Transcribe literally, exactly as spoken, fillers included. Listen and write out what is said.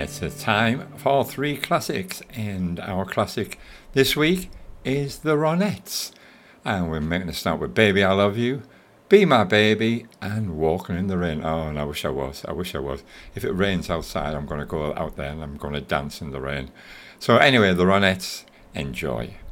It's a time for three classics, and our classic this week is the Ronettes. And we're making a start with Baby I Love You, Be My Baby, and Walking in the Rain. Oh, and I wish I was. I wish I was. If it rains outside, I'm going to go out there and I'm going to dance in the rain. So anyway, the Ronettes, enjoy.